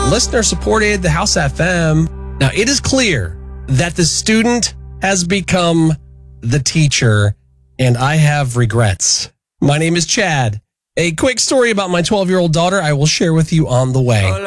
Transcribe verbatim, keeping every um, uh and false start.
listener supported the House F M. Now, it is clear that the student has become the teacher, and I have regrets. My name is Chad. A quick story about my twelve-year-old daughter I will share with you on the way.